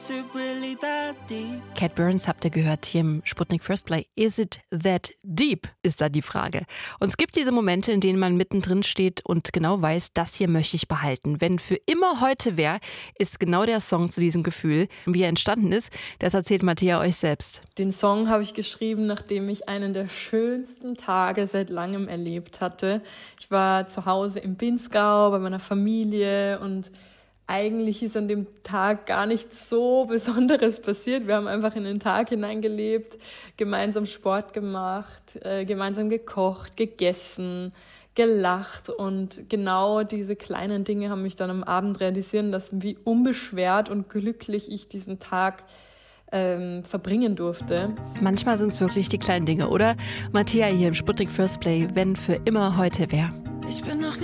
Cat Burns habt ihr gehört hier im Sputnik First Play. Is it that deep, ist da die Frage. Und es gibt diese Momente, in denen man mittendrin steht und genau weiß, das hier möchte ich behalten. Wenn für immer heute wäre, ist genau der Song zu diesem Gefühl. Wie er entstanden ist, das erzählt Mattea euch selbst. Den Song habe ich geschrieben, nachdem ich einen der schönsten Tage seit langem erlebt hatte. Ich war zu Hause im Pinzgau bei meiner Familie und eigentlich ist an dem Tag gar nichts so Besonderes passiert. Wir haben einfach in den Tag hineingelebt, gemeinsam Sport gemacht, gemeinsam gekocht, gegessen, gelacht. Und genau diese kleinen Dinge haben mich dann am Abend realisieren lassen, wie unbeschwert und glücklich ich diesen Tag verbringen durfte. Manchmal sind es wirklich die kleinen Dinge, oder? Mattea hier im Sputnik First Play, wenn für immer heute wäre. Ich bin noch